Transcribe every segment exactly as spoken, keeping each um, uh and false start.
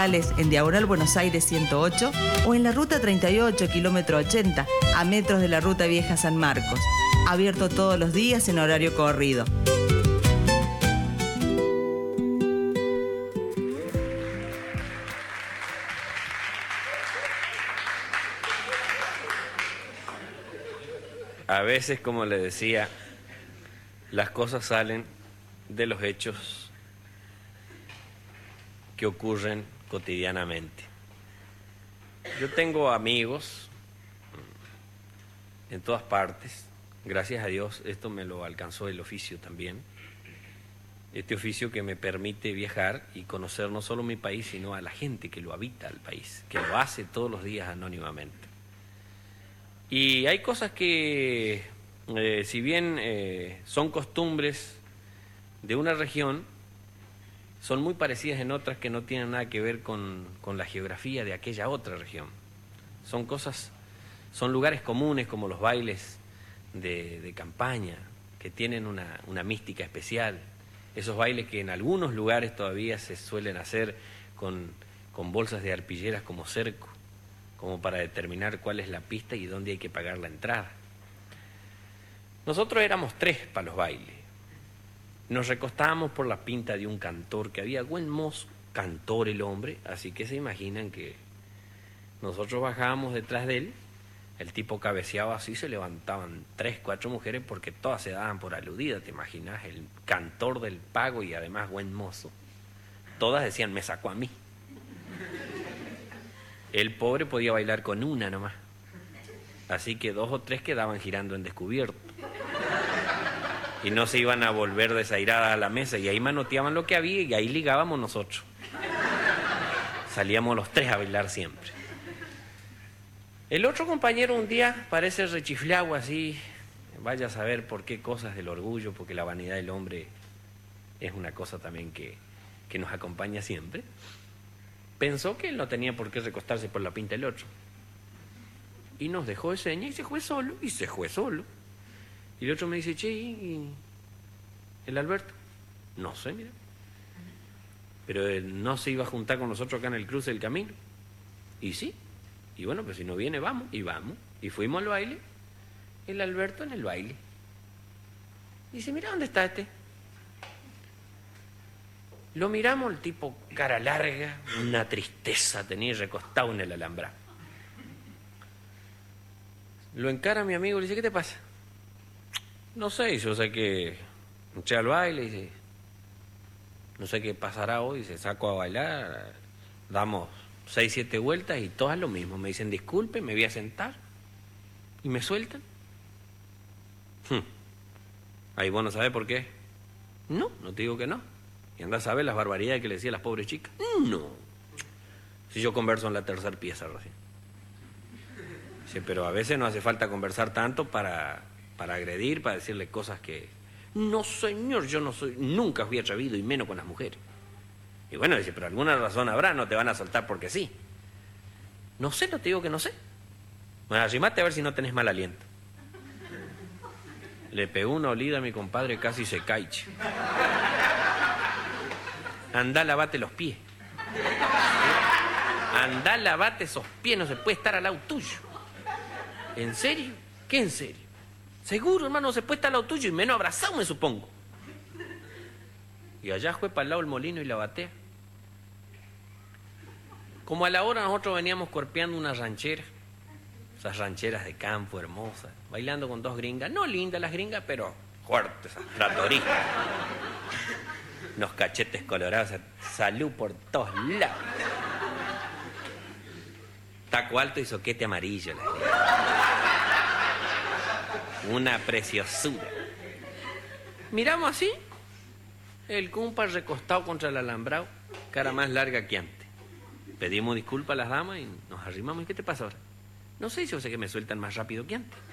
en Diagonal Buenos Aires ciento ocho o en la Ruta treinta y ocho, kilómetro ochenta, a metros de la Ruta Vieja San Marcos. Abierto todos los días en horario corrido. A veces, como le decía, las cosas salen de los hechos que ocurren cotidianamente. Yo tengo amigos en todas partes. Gracias a Dios esto me lo alcanzó el oficio también. Este oficio que me permite viajar y conocer no solo mi país, sino a la gente que lo habita el país, que lo hace todos los días anónimamente. Y hay cosas que, eh, si bien eh, son costumbres de una región, son muy parecidas en otras que no tienen nada que ver con, con la geografía de aquella otra región. Son cosas, son lugares comunes como los bailes de, de campaña, que tienen una, una mística especial. Esos bailes que en algunos lugares todavía se suelen hacer con, con bolsas de arpilleras como cerco, como para determinar cuál es la pista y dónde hay que pagar la entrada. Nosotros éramos tres para los bailes. Nos recostábamos por la pinta de un cantor, que había buen mozo, cantor el hombre, así que se imaginan que nosotros bajábamos detrás de él, el tipo cabeceaba así, se levantaban tres, cuatro mujeres porque todas se daban por aludidas, te imaginas, el cantor del pago y además buen mozo. Todas decían, me sacó a mí. El pobre podía bailar con una nomás. Así que dos o tres quedaban girando en descubierto. Y no se iban a volver desairadas a la mesa. Y ahí manoteaban lo que había y ahí ligábamos nosotros. Salíamos los tres a bailar siempre. El otro compañero un día parece rechiflado así. Vaya a saber por qué cosas del orgullo, porque la vanidad del hombre es una cosa también que, que nos acompaña siempre. Pensó que él no tenía por qué recostarse por la pinta del otro. Y nos dejó de seña y se fue solo, y se fue solo. Y el otro me dice, che, ¿y el Alberto? No sé, mira. Pero él no se iba a juntar con nosotros acá en el cruce del camino. Y sí. Y bueno, pues si no viene, vamos. Y vamos. Y fuimos al baile. El Alberto en el baile. Y dice, mira, ¿dónde está este? Lo miramos, el tipo cara larga, una tristeza tenía recostado en el alambrado. Lo encara mi amigo y le dice, ¿qué te pasa? No sé, yo sé que eché al baile, dice, no sé qué pasará hoy, se saco a bailar, damos seis, siete vueltas y todas lo mismo. Me dicen, disculpe, me voy a sentar y me sueltan. Hmm. Ahí vos no sabés por qué. No, no te digo que no. Y andás a ver las barbaridades que le decía a las pobres chicas. No. Si yo converso en la tercera pieza recién. Sí, pero a veces no hace falta conversar tanto para, para agredir, para decirle cosas que... No, señor, yo no soy... Nunca fui atrevido y menos con las mujeres. Y bueno, dice, pero alguna razón habrá, no te van a soltar porque sí. No sé, no te digo que no sé. Bueno, arrimate a ver si no tenés mal aliento. Le pegó una olida a mi compadre, casi se cae. Andá, lavate los pies. Andá, lavate esos pies, no se puede estar al lado tuyo. ¿En serio? ¿Qué en serio? Seguro, hermano, no se puede estar al lado tuyo y menos abrazado, me supongo. Y allá fue para el lado el molino y la batea. Como a la hora nosotros veníamos cuerpeando una ranchera, esas rancheras de campo hermosas, bailando con dos gringas, no lindas las gringas, pero fuertes, esas tratoristas. Unos cachetes colorados, salud por todos lados. Taco alto y soquete amarillo. Una preciosura. Miramos así, el compa recostado contra el alambrado, cara más larga que antes. Pedimos disculpas a las damas y nos arrimamos. ¿Y qué te pasa ahora? No sé, yo sé que me sueltan más rápido que antes.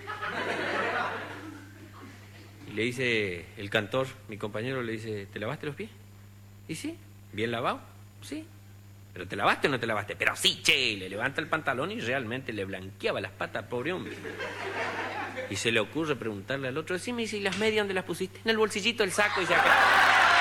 Y le dice el cantor, mi compañero, le dice, ¿te lavaste los pies? ¿Y sí? ¿Bien lavado? Sí. ¿Pero te lavaste o no te lavaste? Pero sí, che, le levanta el pantalón y realmente le blanqueaba las patas al pobre hombre. Y se le ocurre preguntarle al otro, decime, ¿y si las medias dónde las pusiste? En el bolsillito del saco y se acá.